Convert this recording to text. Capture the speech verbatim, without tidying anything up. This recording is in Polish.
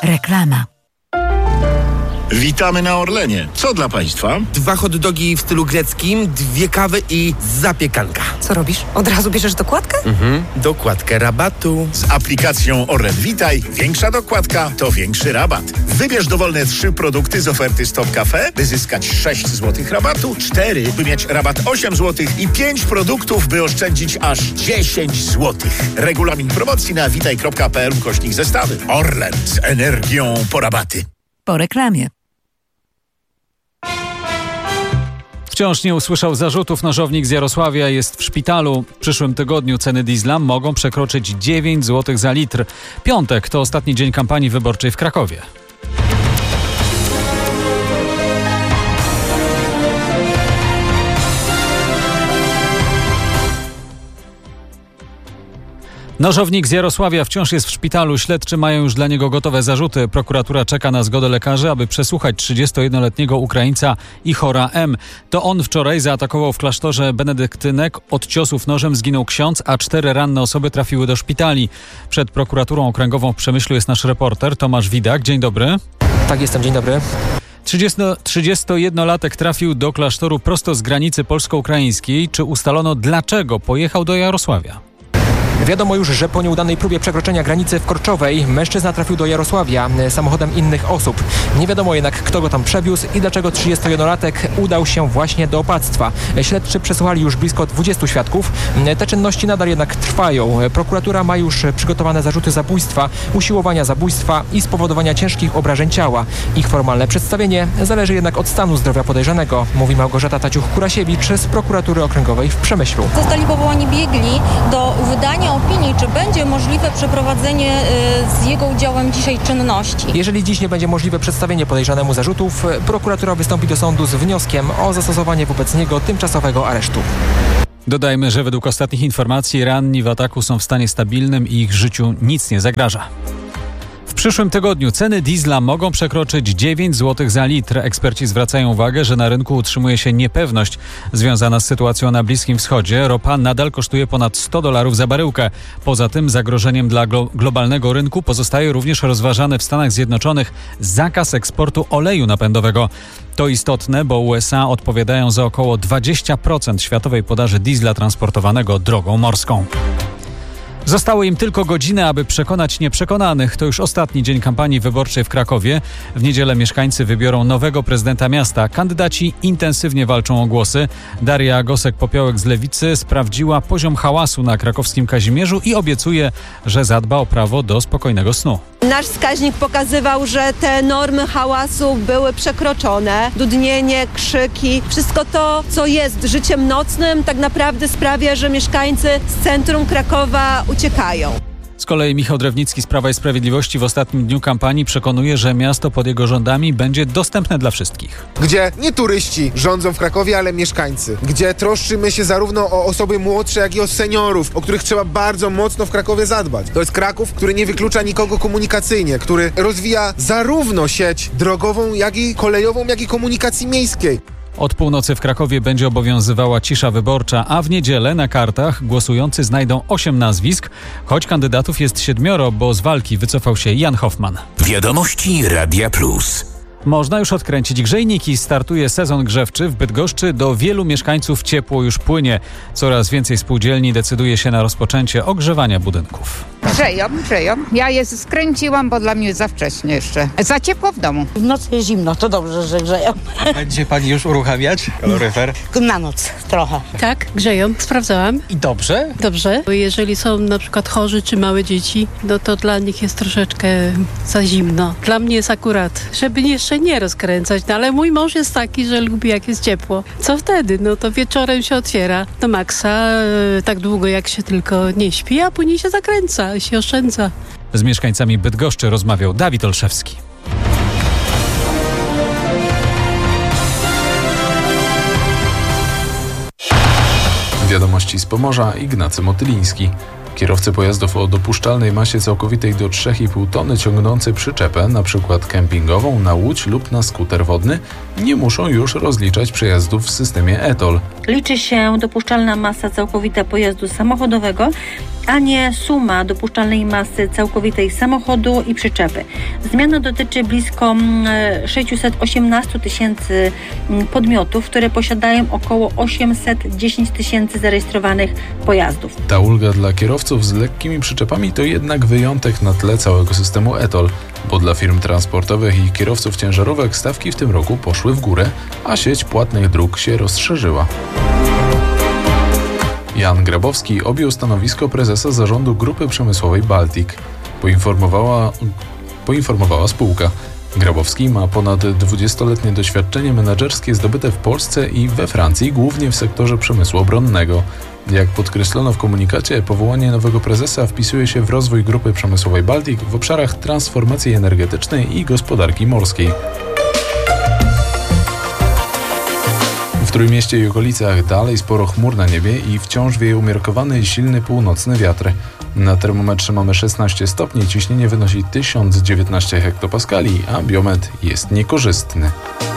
Reklama. Witamy na Orlenie. Co dla Państwa? Dwa hot dogi w stylu greckim, dwie kawy i zapiekanka. Co robisz? Od razu bierzesz dokładkę? Mhm, dokładkę rabatu. Z aplikacją Orlen Witaj większa dokładka to większy rabat. Wybierz dowolne trzy produkty z oferty Stop Cafe, by zyskać sześć złotych rabatu, cztery, by mieć rabat osiem złotych i pięć produktów, by oszczędzić aż dziesięć złotych. Regulamin promocji na witaj kropka p l ukośnik zestawy. Orlen z energią po rabaty. Po reklamie. Wciąż nie usłyszał zarzutów. Nożownik z Jarosławia jest w szpitalu. W przyszłym tygodniu ceny diesla mogą przekroczyć dziewięć złotych za litr. Piątek to ostatni dzień kampanii wyborczej w Krakowie. Nożownik z Jarosławia wciąż jest w szpitalu. Śledczy mają już dla niego gotowe zarzuty. Prokuratura czeka na zgodę lekarzy, aby przesłuchać trzydziestojednoletniego Ukraińca Ichora M. To on wczoraj zaatakował w klasztorze benedyktynek. Od ciosów nożem zginął ksiądz, a cztery ranne osoby trafiły do szpitali. Przed prokuraturą okręgową w Przemyślu jest nasz reporter Tomasz Widak. Dzień dobry. Tak, jestem. Dzień dobry. trzydziestojednolatek trafił do klasztoru prosto z granicy polsko-ukraińskiej. Czy ustalono, dlaczego pojechał do Jarosławia? Wiadomo już, że po nieudanej próbie przekroczenia granicy w Korczowej mężczyzna trafił do Jarosławia samochodem innych osób. Nie wiadomo jednak, kto go tam przewiózł i dlaczego trzydziestojednolatek udał się właśnie do opactwa. Śledczy przesłuchali już blisko dwudziestu świadków. Te czynności nadal jednak trwają. Prokuratura ma już przygotowane zarzuty zabójstwa, usiłowania zabójstwa i spowodowania ciężkich obrażeń ciała. Ich formalne przedstawienie zależy jednak od stanu zdrowia podejrzanego, mówi Małgorzata Taciuch-Kurasiewicz z prokuratury okręgowej w Przemyślu. Zostali powołani biegli do wydania opinii, czy będzie możliwe przeprowadzenie y, z jego udziałem dzisiaj czynności. Jeżeli dziś nie będzie możliwe przedstawienie podejrzanemu zarzutów, prokuratura wystąpi do sądu z wnioskiem o zastosowanie wobec niego tymczasowego aresztu. Dodajmy, że według ostatnich informacji ranni w ataku są w stanie stabilnym i ich życiu nic nie zagraża. W przyszłym tygodniu ceny diesla mogą przekroczyć dziewięć złotych za litr. Eksperci zwracają uwagę, że na rynku utrzymuje się niepewność związana z sytuacją na Bliskim Wschodzie. Ropa nadal kosztuje ponad sto dolarów za baryłkę. Poza tym zagrożeniem dla glo- globalnego rynku pozostaje również rozważany w Stanach Zjednoczonych zakaz eksportu oleju napędowego. To istotne, bo U S A odpowiadają za około dwadzieścia procent światowej podaży diesla transportowanego drogą morską. Zostało im tylko godziny, aby przekonać nieprzekonanych. To już ostatni dzień kampanii wyborczej w Krakowie. W niedzielę mieszkańcy wybiorą nowego prezydenta miasta. Kandydaci intensywnie walczą o głosy. Daria Gosek-Popiołek z Lewicy sprawdziła poziom hałasu na krakowskim Kazimierzu i obiecuje, że zadba o prawo do spokojnego snu. Nasz wskaźnik pokazywał, że te normy hałasu były przekroczone. Dudnienie, krzyki, wszystko to, co jest życiem nocnym, tak naprawdę sprawia, że mieszkańcy z centrum Krakowa uciekają. Z kolei Michał Drewnicki z Prawa i Sprawiedliwości w ostatnim dniu kampanii przekonuje, że miasto pod jego rządami będzie dostępne dla wszystkich. Gdzie nie turyści rządzą w Krakowie, ale mieszkańcy. Gdzie troszczymy się zarówno o osoby młodsze, jak i o seniorów, o których trzeba bardzo mocno w Krakowie zadbać. To jest Kraków, który nie wyklucza nikogo komunikacyjnie, który rozwija zarówno sieć drogową, jak i kolejową, jak i komunikacji miejskiej. Od północy w Krakowie będzie obowiązywała cisza wyborcza, a w niedzielę na kartach głosujący znajdą osiem nazwisk, choć kandydatów jest siedmioro, bo z walki wycofał się Jan Hoffman. Wiadomości Radia Plus. Można już odkręcić grzejniki. Startuje sezon grzewczy. W Bydgoszczy do wielu mieszkańców ciepło już płynie. Coraz więcej spółdzielni decyduje się na rozpoczęcie ogrzewania budynków. Grzeją, grzeją. Ja je skręciłam, bo dla mnie za wcześnie jeszcze. Za ciepło w domu. W nocy jest zimno, to dobrze, że grzeją. Będzie pani już uruchamiać kaloryfer? Na noc trochę. Tak, grzeją, sprawdzałam. I dobrze? Dobrze. Jeżeli są na przykład chorzy czy małe dzieci, no to dla nich jest troszeczkę za zimno. Dla mnie jest akurat, żeby jeszcze nie rozkręcać, no ale mój mąż jest taki, że lubi jak jest ciepło. Co wtedy? No to wieczorem się otwiera do maksa, tak długo jak się tylko nie śpi, a później się zakręca, się oszczędza. Z mieszkańcami Bydgoszczy rozmawiał Dawid Olszewski. Wiadomości z Pomorza, Ignacy Motyliński. Kierowcy pojazdów o dopuszczalnej masie całkowitej do trzy i pół tony ciągnący przyczepę, np. kempingową, na łódź lub na skuter wodny, nie muszą już rozliczać przejazdów w systemie e-toll. Liczy się dopuszczalna masa całkowita pojazdu samochodowego a nie suma dopuszczalnej masy całkowitej samochodu i przyczepy. Zmiana dotyczy blisko sześćset osiemnaście tysięcy podmiotów, które posiadają około osiemset dziesięć tysięcy zarejestrowanych pojazdów. Ta ulga dla kierowców z lekkimi przyczepami to jednak wyjątek na tle całego systemu E T O L, bo dla firm transportowych i kierowców ciężarówek stawki w tym roku poszły w górę, a sieć płatnych dróg się rozszerzyła. Jan Grabowski objął stanowisko prezesa zarządu Grupy Przemysłowej Baltic, poinformowała, poinformowała spółka. Grabowski ma ponad dwudziestoletnie doświadczenie menedżerskie zdobyte w Polsce i we Francji, głównie w sektorze przemysłu obronnego. Jak podkreślono w komunikacie, powołanie nowego prezesa wpisuje się w rozwój Grupy Przemysłowej Baltic w obszarach transformacji energetycznej i gospodarki morskiej. W Trójmieście i okolicach dalej sporo chmur na niebie i wciąż wieje umiarkowany, silny północny wiatr. Na termometrze mamy szesnaście stopni, ciśnienie wynosi tysiąc dziewiętnaście hektopaskali, a biometr jest niekorzystny.